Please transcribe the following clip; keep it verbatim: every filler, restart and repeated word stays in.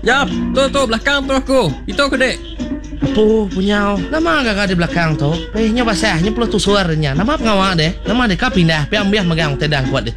Jap, tu tu belakang tu aku. Itu aku dek. Apa punya? Nama agak di belakang tu. Pehnya basahnya pula tu suaranya. Nama pengawak deh. Nama dek kau pindah. Piang biar megang tedang kuat deh.